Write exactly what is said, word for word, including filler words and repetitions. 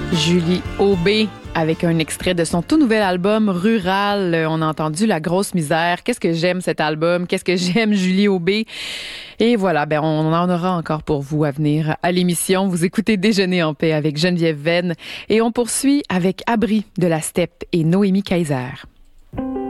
Julie Aubé avec un extrait de son tout nouvel album Rural. On a entendu La grosse misère. Qu'est-ce que j'aime cet album? Qu'est-ce que j'aime Julie Aubé? Et voilà, ben on en aura encore pour vous à venir à l'émission. Vous écoutez Déjeuner en paix avec Geneviève Venn et on poursuit avec Abri de la Steppe et Noémie Kaiser.